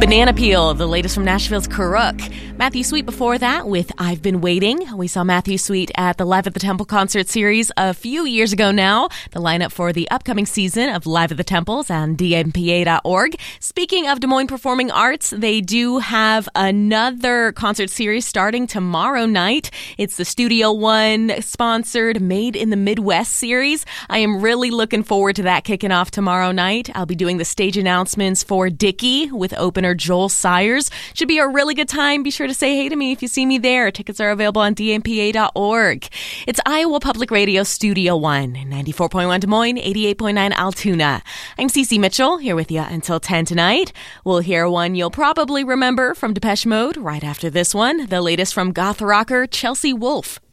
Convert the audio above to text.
Banana Peel, the latest from Nashville's Kuruk. Matthew Sweet before that with I've Been Waiting. We saw Matthew Sweet at the Live at the Temple concert series a few years ago now. The lineup for the upcoming season of Live at the Temples on dmpa.org. Speaking of Des Moines Performing Arts, they do have another concert series starting tomorrow night. It's the Studio One sponsored Made in the Midwest series. I am really looking forward to that kicking off tomorrow night. I'll be doing the stage announcements for Dickie with opener Joel Sayers. Should be a really good time. Be sure to say hey to me if you see me there. Tickets are available on dmpa.org. It's Iowa Public Radio Studio One, 94.1 Des Moines, 88.9 Altoona. I'm Cece Mitchell, here with you until 10 tonight. We'll hear one you'll probably remember from Depeche Mode right after this one, the latest from goth rocker Chelsea Wolfe.